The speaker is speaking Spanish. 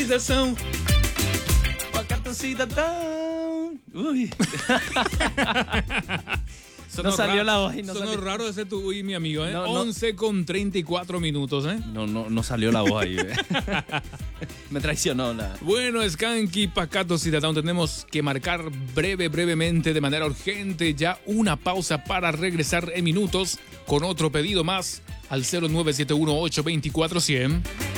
Cidadão. Pacato Cidadão. Uy. No salió la voz. Sonó raro ese tu uy, mi amigo, ¿eh? No, 11 con 34 minutos, ¿eh? No salió la voz ahí. Me traicionó la... Bueno, Skanky, Pacato Cidadão, tenemos que marcar brevemente, de manera urgente, ya una pausa para regresar en minutos con otro pedido más al 0971-824-100.